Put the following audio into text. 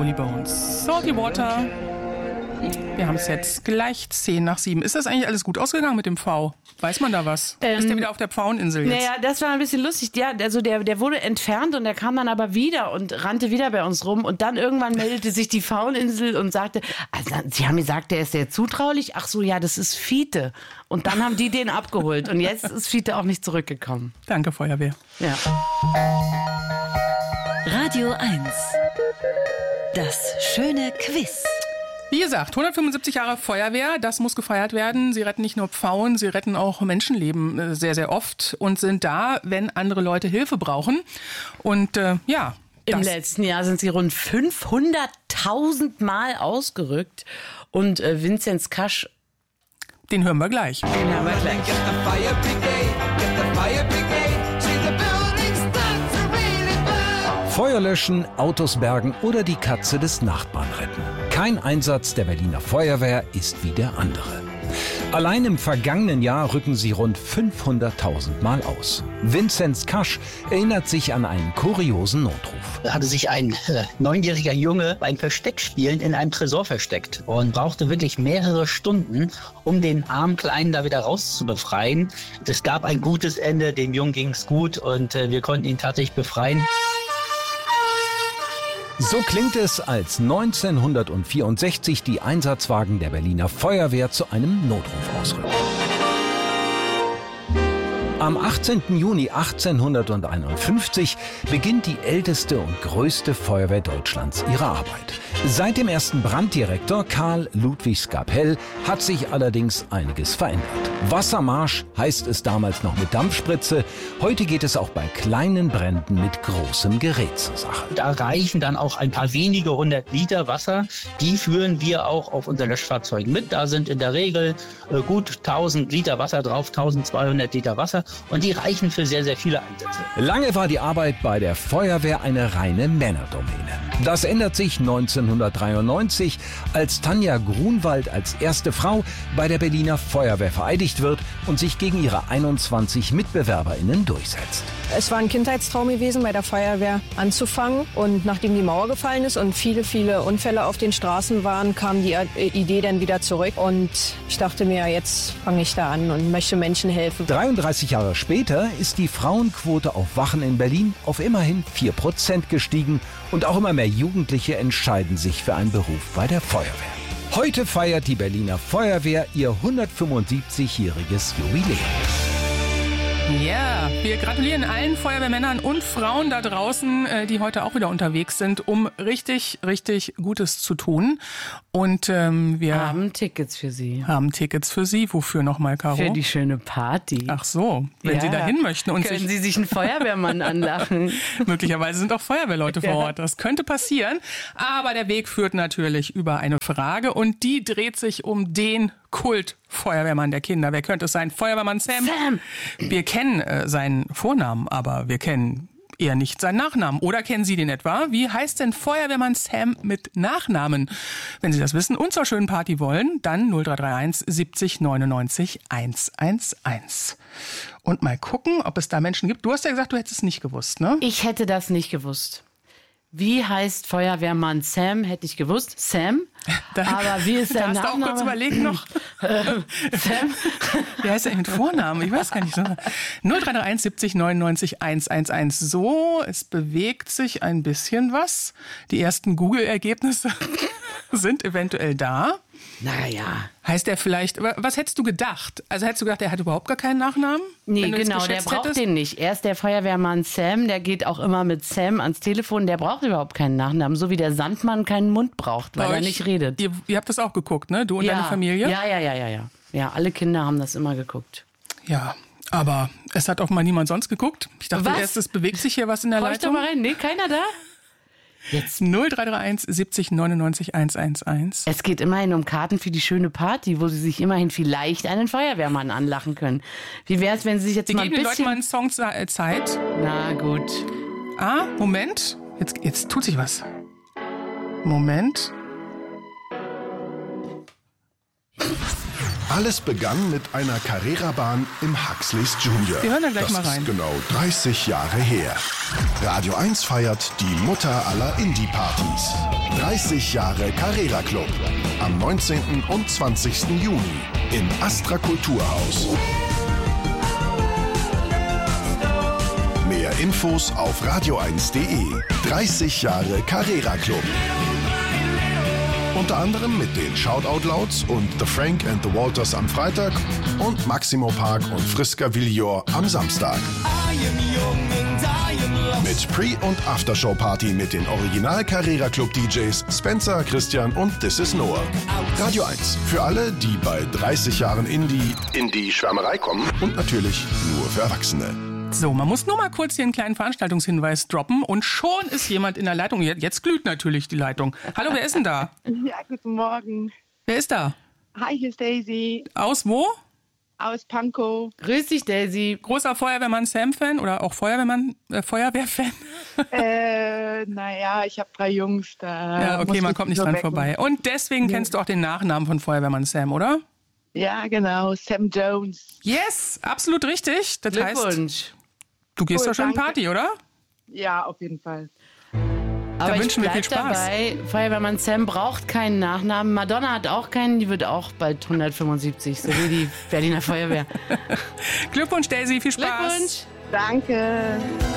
Rolly Bones. Salty Water. Wir haben es jetzt gleich 6:10. Ist das eigentlich alles gut ausgegangen mit dem V? Weiß man da was? Ist der wieder auf der Pfaueninsel jetzt? Naja, das war ein bisschen lustig. Ja, also der wurde entfernt und der kam dann aber wieder und rannte wieder bei uns rum. Und dann irgendwann meldete sich die Pfaueninsel und sagte, also, Sie haben gesagt, der ist sehr zutraulich. Ach so, ja, das ist Fiete. Und dann haben die den abgeholt. Und jetzt ist Fiete auch nicht zurückgekommen. Danke, Feuerwehr. Ja. Radio 1. Das schöne Quiz. Wie gesagt, 175 Jahre Feuerwehr, das muss gefeiert werden. Sie retten nicht nur Pfauen, sie retten auch Menschenleben sehr, sehr oft und sind da, wenn andere Leute Hilfe brauchen. Und ja. Im letzten Jahr sind sie rund 500.000 Mal ausgerückt. Und Vinzenz Kasch, den hören wir gleich. Feuer löschen, Autos bergen oder die Katze des Nachbarn retten. Kein Einsatz der Berliner Feuerwehr ist wie der andere. Allein im vergangenen Jahr rücken sie rund 500.000 Mal aus. Vinzenz Kasch erinnert sich an einen kuriosen Notruf. Da hatte sich ein 9-jähriger Junge beim Versteckspielen in einem Tresor versteckt und brauchte wirklich mehrere Stunden, um den armen Kleinen da wieder rauszubefreien. Es gab ein gutes Ende, dem Jungen ging es gut und wir konnten ihn tatsächlich befreien. So klingt es, als 1964 die Einsatzwagen der Berliner Feuerwehr zu einem Notruf ausrücken. Am 18. Juni 1851 beginnt die älteste und größte Feuerwehr Deutschlands ihre Arbeit. Seit dem ersten Branddirektor Karl Ludwig Skapell hat sich allerdings einiges verändert. Wassermarsch heißt es damals noch mit Dampfspritze. Heute geht es auch bei kleinen Bränden mit großem Gerät zur Sache. Da reichen dann auch ein paar wenige 100 Liter Wasser. Die führen wir auch auf unseren Löschfahrzeugen mit. Da sind in der Regel gut 1000 Liter Wasser drauf, 1200 Liter Wasser. Und die reichen für sehr, sehr viele Einsätze. Lange war die Arbeit bei der Feuerwehr eine reine Männerdomäne. Das ändert sich 1993, als Tanja Grunwald als erste Frau bei der Berliner Feuerwehr vereidigt wird und sich gegen ihre 21 MitbewerberInnen durchsetzt. Es war ein Kindheitstraum gewesen, bei der Feuerwehr anzufangen. Und nachdem die Mauer gefallen ist und viele, viele Unfälle auf den Straßen waren, kam die Idee dann wieder zurück. Und ich dachte mir, jetzt fange ich da an und möchte Menschen helfen. 33 Jahre später ist die Frauenquote auf Wachen in Berlin auf immerhin 4% gestiegen. Und auch immer mehr Jugendliche entscheiden sich für einen Beruf bei der Feuerwehr. Heute feiert die Berliner Feuerwehr ihr 175-jähriges Jubiläum. Ja, wir gratulieren allen Feuerwehrmännern und Frauen da draußen, die heute auch wieder unterwegs sind, um richtig, richtig Gutes zu tun. Und wir haben Tickets für Sie. Haben Tickets für Sie. Wofür nochmal, Caro? Für die schöne Party. Ach so, wenn Sie da hin möchten. Und können Sie sich einen Feuerwehrmann anlachen. Möglicherweise sind auch Feuerwehrleute vor Ort. Das könnte passieren. Aber der Weg führt natürlich über eine Frage und die dreht sich um den Kult-Feuerwehrmann der Kinder. Wer könnte es sein? Feuerwehrmann Sam. Wir kennen seinen Vornamen, aber wir kennen eher nicht seinen Nachnamen. Oder kennen Sie den etwa? Wie heißt denn Feuerwehrmann Sam mit Nachnamen? Wenn Sie das wissen und zur schönen Party wollen, dann 0331 70 99 111. Und mal gucken, ob es da Menschen gibt. Du hast ja gesagt, du hättest es nicht gewusst, ne? Ich hätte das nicht gewusst. Wie heißt Feuerwehrmann Sam? Hätte ich gewusst. Sam. Aber wie ist der Name? Hast du auch kurz überlegt noch? Sam? Wie heißt er mit Vornamen? Ich weiß gar nicht. 0331 70 99 111. So, es bewegt sich ein bisschen was. Die ersten Google-Ergebnisse sind eventuell da. Naja. Heißt er vielleicht, was hättest du gedacht? Also hättest du gedacht, er hat überhaupt gar keinen Nachnamen? Nee, genau, der braucht den nicht. Er ist der Feuerwehrmann Sam, der geht auch immer mit Sam ans Telefon, der braucht überhaupt keinen Nachnamen, so wie der Sandmann keinen Mund braucht, weil er nicht redet. Ihr habt das auch geguckt, ne? Du und deine Familie? Ja. Ja, alle Kinder haben das immer geguckt. Ja, aber es hat offenbar niemand sonst geguckt. Ich dachte erst, es bewegt sich hier was in der Leitung. Doch mal rein. Nee, keiner da? Jetzt 0331 70 99 111. Es geht immerhin um Karten für die schöne Party, wo Sie sich immerhin vielleicht einen Feuerwehrmann anlachen können. Wie wäre es, wenn Sie sich jetzt mal ein bisschen... geben den Leuten mal einen Song Zeit. Na gut. Moment. Jetzt tut sich was. Moment. Alles begann mit einer Carrera-Bahn im Huxleys Junior. Wir hören da gleich mal rein. Das ist genau 30 Jahre her. Radio 1 feiert die Mutter aller Indie-Partys. 30 Jahre Carrera Club. Am 19. und 20. Juni im Astra Kulturhaus. Mehr Infos auf radio1.de. 30 Jahre Carrera Club. Unter anderem mit den Shoutout Louds und The Frank and the Walters am Freitag und Maximo Park und Friska Villor am Samstag. Mit Pre- und Aftershow-Party mit den Original Carrera Club DJs Spencer, Christian und This is Noah. Radio 1 für alle, die bei 30 Jahren in die Schwärmerei kommen und natürlich nur für Erwachsene. So, man muss nur mal kurz hier einen kleinen Veranstaltungshinweis droppen und schon ist jemand in der Leitung. Jetzt glüht natürlich die Leitung. Hallo, wer ist denn da? Ja, guten Morgen. Wer ist da? Hi, hier ist Daisy Aus wo? aus Pankow. Grüß dich, Daisy. Großer Feuerwehrmann Sam-Fan oder auch Feuerwehr-Fan? Naja, ich habe 3 Jungs da. Ja, okay, man kommt nicht dran vorbei. Und deswegen kennst du auch den Nachnamen von Feuerwehrmann Sam, oder? Ja, genau, Sam Jones. Yes, absolut richtig. Das heißt, Glückwunsch. du gehst Cool, doch schon in danke. Party, oder? Ja, auf jeden Fall. Aber wünschen wir viel bleib Spaß. dabei, Feuerwehrmann Sam braucht keinen Nachnamen. Madonna hat auch keinen, die wird auch bald 175, so wie die Berliner Feuerwehr. Glückwunsch, Daisy, viel Spaß. Glückwunsch! Danke.